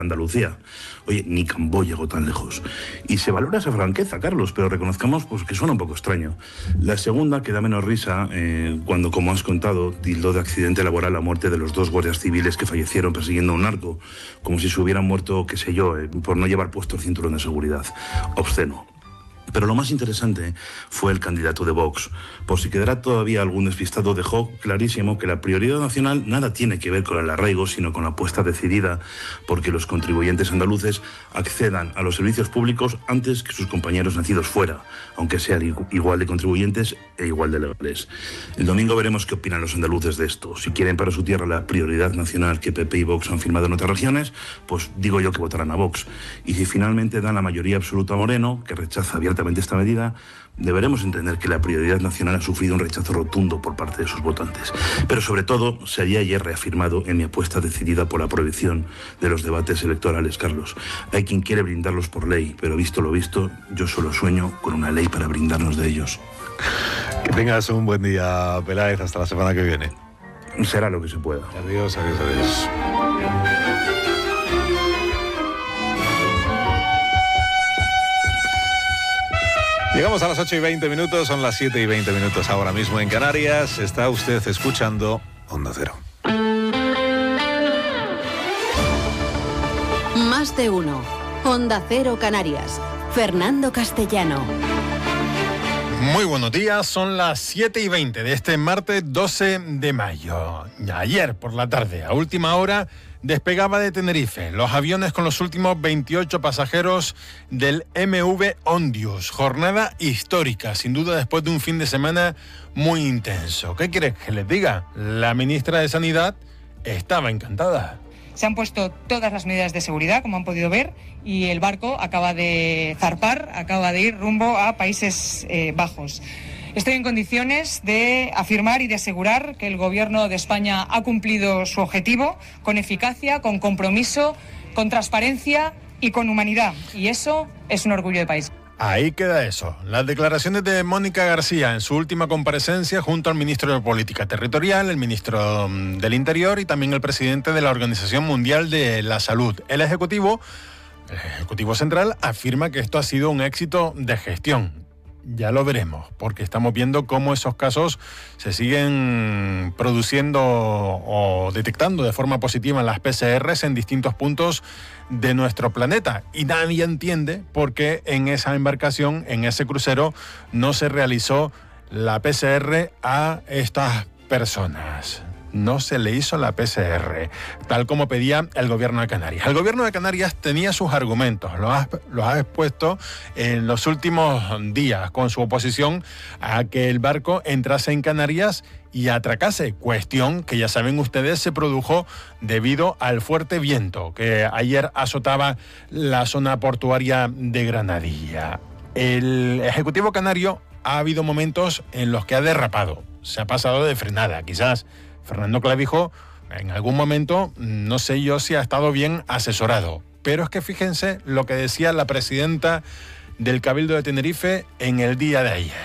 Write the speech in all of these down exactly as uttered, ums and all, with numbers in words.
Andalucía. Oye, ni Cambó llegó tan lejos. Y se valora esa franqueza, Carlos, pero reconozcamos pues, que suena un poco extraño. La segunda, que da menos risa, eh, cuando, como has contado, tildó de accidente laboral la muerte de los dos guardias civiles que fallecieron persiguiendo a un narco, como si se hubieran muerto, qué sé yo, eh, por no llevar puesto el cinturón de seguridad. Obsceno. Pero lo más interesante fue el candidato de Vox. Por si quedara todavía algún despistado, dejó clarísimo que la prioridad nacional nada tiene que ver con el arraigo, sino con la apuesta decidida porque los contribuyentes andaluces accedan a los servicios públicos antes que sus compañeros nacidos fuera, aunque sean igual de contribuyentes e igual de legales. El domingo veremos qué opinan los andaluces de esto. Si quieren para su tierra la prioridad nacional que P P y Vox han firmado en otras regiones, pues digo yo que votarán a Vox. Y si finalmente dan la mayoría absoluta a Moreno, que rechaza abiertamente esta medida, deberemos entender que la prioridad nacional ha sufrido un rechazo rotundo por parte de sus votantes. Pero sobre todo, se había ayer reafirmado en mi apuesta decidida por la prohibición de los debates electorales, Carlos. Hay quien quiere brindarlos por ley, pero visto lo visto, yo solo sueño con una ley para brindarnos de ellos. Que tengas un buen día, Peláez, hasta la semana que viene. Será lo que se pueda. Adiós, adiós, adiós. Llegamos a las ocho y veinte minutos, son las siete y veinte minutos ahora mismo en Canarias. Está usted escuchando Onda Cero. Más de uno. Onda Cero Canarias. Fernando Castellano. Muy buenos días, son las siete y veinte de este martes doce de mayo. Ayer por la tarde, a última hora, despegaba de Tenerife los aviones con los últimos veintiocho pasajeros del M V Ondius. Jornada histórica, sin duda, después de un fin de semana muy intenso. ¿Qué quieres que les diga? La ministra de Sanidad estaba encantada. Se han puesto todas las medidas de seguridad, como han podido ver, y el barco acaba de zarpar, acaba de ir rumbo a Países eh, Bajos. Estoy en condiciones de afirmar y de asegurar que el Gobierno de España ha cumplido su objetivo con eficacia, con compromiso, con transparencia y con humanidad. Y eso es un orgullo de país. Ahí queda eso. Las declaraciones de Mónica García en su última comparecencia junto al ministro de Política Territorial, el ministro del Interior y también el presidente de la Organización Mundial de la Salud. El Ejecutivo, el Ejecutivo Central afirma que esto ha sido un éxito de gestión. Ya lo veremos, porque estamos viendo cómo esos casos se siguen produciendo o detectando de forma positiva en las P C Rs en distintos puntos de nuestro planeta. Y nadie entiende por qué en esa embarcación, en ese crucero, no se realizó la P C R a estas personas. No se le hizo la P C R, tal como pedía el Gobierno de Canarias. El Gobierno de Canarias tenía sus argumentos, los ha, los ha expuesto en los últimos días con su oposición a que el barco entrase en Canarias y atracase, cuestión que ya saben ustedes se produjo debido al fuerte viento que ayer azotaba la zona portuaria de Granadilla. El Ejecutivo Canario ha habido momentos en los que ha derrapado, se ha pasado de frenada, quizás Fernando Clavijo, en algún momento, no sé yo si ha estado bien asesorado. Pero es que fíjense lo que decía la presidenta del Cabildo de Tenerife en el día de ayer.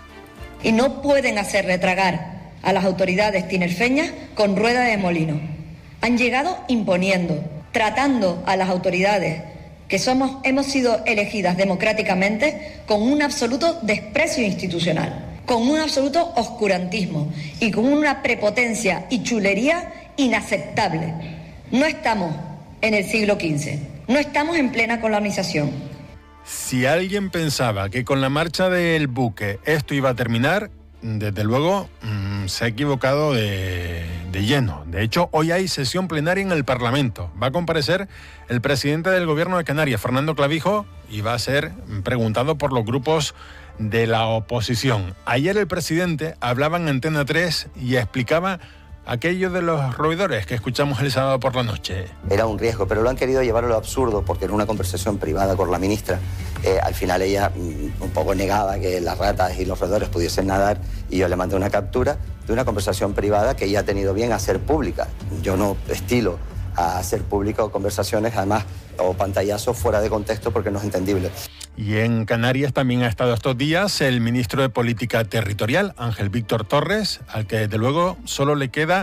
Y no pueden hacer retragar a las autoridades tinerfeñas con rueda de molino. Han llegado imponiendo, tratando a las autoridades que somos, hemos sido elegidas democráticamente con un absoluto desprecio institucional, con un absoluto oscurantismo y con una prepotencia y chulería inaceptable. No estamos en el siglo quince, no estamos en plena colonización. Si alguien pensaba que con la marcha del buque esto iba a terminar, desde luego mmm, se ha equivocado de, de lleno. De hecho, hoy hay sesión plenaria en el Parlamento. Va a comparecer el presidente del Gobierno de Canarias, Fernando Clavijo, y va a ser preguntado por los grupos de la oposición. Ayer el presidente hablaba en Antena tres y explicaba aquello de los roedores que escuchamos el sábado por la noche. Era un riesgo, pero lo han querido llevar a lo absurdo porque en una conversación privada con la ministra, eh, al final ella mm, un poco negaba que las ratas y los roedores pudiesen nadar y yo le mandé una captura de una conversación privada que ella ha tenido bien hacer pública. Yo no estilo a hacer público conversaciones, además, o pantallazos fuera de contexto porque no es entendible. Y en Canarias también ha estado estos días el ministro de Política Territorial, Ángel Víctor Torres, al que desde luego solo le queda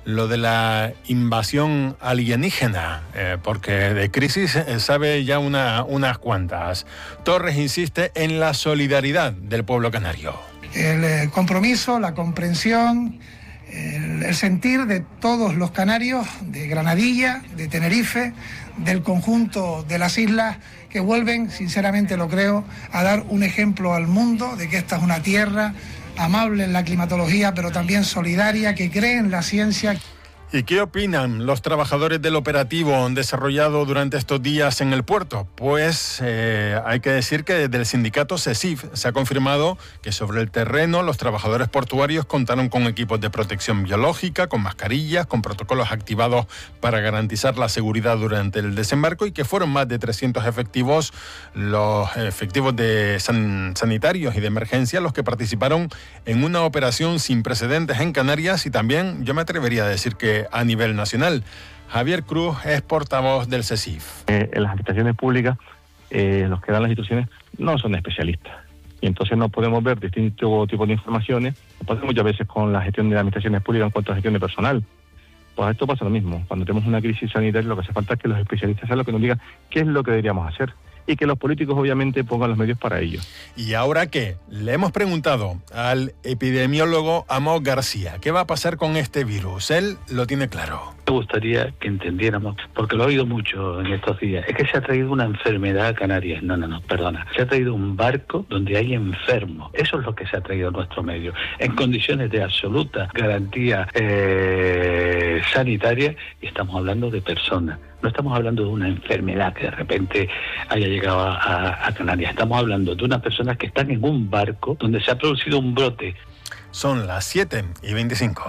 lo de la invasión alienígena, eh, porque de crisis eh, sabe ya una, unas cuantas. Torres insiste en la solidaridad del pueblo canario. El eh, compromiso, la comprensión, el, el sentir de todos los canarios, de Granadilla, de Tenerife, del conjunto de las islas, que vuelven, sinceramente lo creo, a dar un ejemplo al mundo de que esta es una tierra amable en la climatología, pero también solidaria, que cree en la ciencia. ¿Y qué opinan los trabajadores del operativo desarrollado durante estos días en el puerto? Pues eh, hay que decir que desde el sindicato CESIF se ha confirmado que sobre el terreno los trabajadores portuarios contaron con equipos de protección biológica, con mascarillas, con protocolos activados para garantizar la seguridad durante el desembarco, y que fueron más de trescientos efectivos, los efectivos de san, sanitarios y de emergencia, los que participaron en una operación sin precedentes en Canarias, y también yo me atrevería a decir que a nivel nacional. Javier Cruz es portavoz del CESIF. Eh, en las administraciones públicas, eh, los que dan las instrucciones no son especialistas. Y entonces no podemos ver distintos tipos de informaciones. Pasa muchas veces con la gestión de las administraciones públicas en cuanto a gestión de personal. Pues esto pasa lo mismo. Cuando tenemos una crisis sanitaria, lo que hace falta es que los especialistas sean los que nos digan qué es lo que deberíamos hacer, y que los políticos obviamente pongan los medios para ello. ¿Y ahora qué? Le hemos preguntado al epidemiólogo Amós García, ¿qué va a pasar con este virus? Él lo tiene claro. Me gustaría que entendiéramos, porque lo he oído mucho en estos días, es que se ha traído una enfermedad a Canarias. No, no, no, perdona. Se ha traído un barco donde hay enfermos. Eso es lo que se ha traído a nuestro medio, en condiciones de absoluta garantía eh, sanitaria, y estamos hablando de personas. No estamos hablando de una enfermedad que de repente haya llegado a, a, a Canarias. Estamos hablando de unas personas que están en un barco donde se ha producido un brote. Son las siete y veinticinco.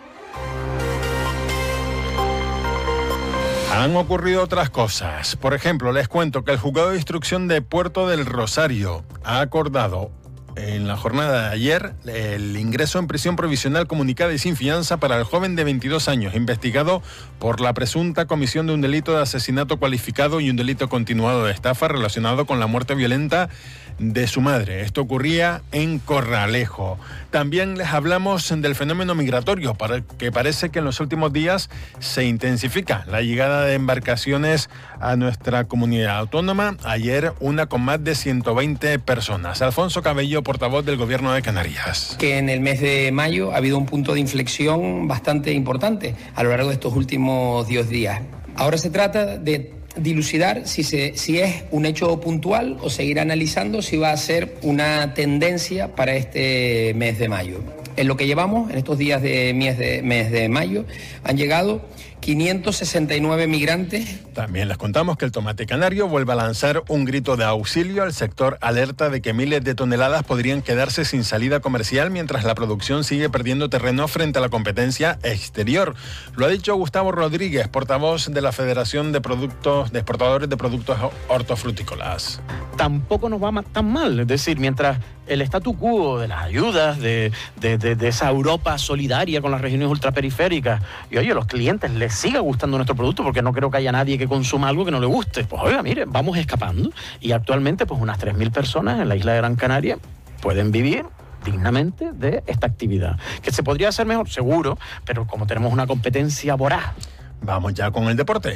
Han ocurrido otras cosas. Por ejemplo, les cuento que el Juzgado de Instrucción de Puerto del Rosario ha acordado en la jornada de ayer el ingreso en prisión provisional comunicada y sin fianza para el joven de veintidós años, investigado por la presunta comisión de un delito de asesinato cualificado y un delito continuado de estafa relacionado con la muerte violenta de su madre. Esto ocurría en Corralejo. También les hablamos del fenómeno migratorio, para que parece que en los últimos días se intensifica la llegada de embarcaciones a nuestra comunidad autónoma. Ayer una con más de ciento veinte personas. Alfonso Cabello, portavoz del Gobierno de Canarias. Que en el mes de mayo ha habido un punto de inflexión bastante importante a lo largo de estos últimos diez días. Ahora se trata de dilucidar si, se, si es un hecho puntual o seguir analizando si va a ser una tendencia para este mes de mayo. En lo que llevamos, en estos días de mes de, mes de mayo, han llegado quinientos sesenta y nueve migrantes. También les contamos que el tomate canario vuelve a lanzar un grito de auxilio. El sector alerta de que miles de toneladas podrían quedarse sin salida comercial mientras la producción sigue perdiendo terreno frente a la competencia exterior. Lo ha dicho Gustavo Rodríguez, portavoz de la Federación de Productos de Exportadores de Productos Hortofrutícolas. Tampoco nos va tan mal, es decir, mientras el statu quo de las ayudas, de, de, de, de esa Europa solidaria con las regiones ultraperiféricas, y oye, los clientes les siga gustando nuestro producto, porque no creo que haya nadie que consuma algo que no le guste. Pues oiga, mire, vamos escapando, y actualmente pues unas tres mil personas en la isla de Gran Canaria pueden vivir dignamente de esta actividad. ¿Que se podría hacer mejor? Seguro, pero como tenemos una competencia voraz. Vamos ya con el deporte.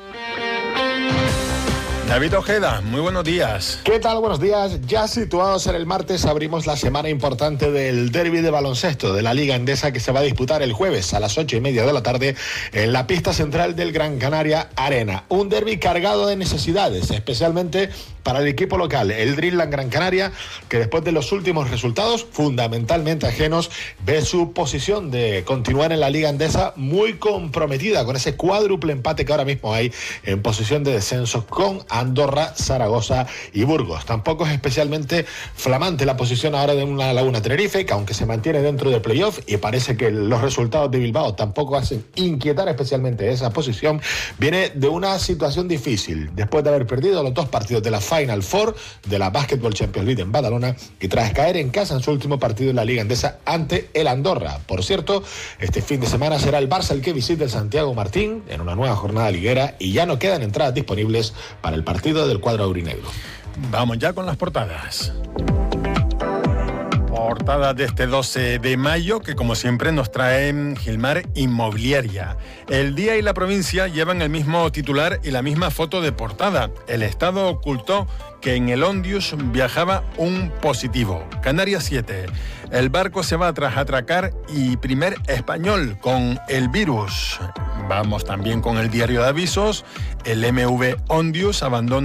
David Ojeda, muy buenos días. ¿Qué tal? Buenos días. Ya situados en el martes, abrimos la semana importante del derbi de baloncesto de la Liga Endesa, que se va a disputar el jueves a las ocho y media de la tarde en la pista central del Gran Canaria Arena. Un derbi cargado de necesidades, especialmente para el equipo local, el Dreamland Gran Canaria, que después de los últimos resultados, fundamentalmente ajenos, ve su posición de continuar en la Liga Endesa muy comprometida con ese cuádruple empate que ahora mismo hay en posición de descenso con Andorra, Zaragoza y Burgos. Tampoco es especialmente flamante la posición ahora de una Laguna Tenerife, que aunque se mantiene dentro de playoff, y parece que los resultados de Bilbao tampoco hacen inquietar especialmente esa posición, viene de una situación difícil, después de haber perdido los dos partidos de la Final Four de la Basketball Champions League en Badalona, y tras caer en casa en su último partido en la Liga Endesa ante el Andorra. Por cierto, este fin de semana será el Barça el que visite el Santiago Martín en una nueva jornada liguera, y ya no quedan entradas disponibles para el partido del cuadro aurinegro. Vamos ya con las portadas. portada de este doce de mayo, que como siempre nos trae Gilmar Inmobiliaria. El Día y la Provincia llevan el mismo titular y la misma foto de portada. El Estado ocultó que en el Ondius viajaba un positivo. Canarias siete. El barco se va tras atracar y primer español con el virus. Vamos también con el diario de avisos. El M V Ondius abandona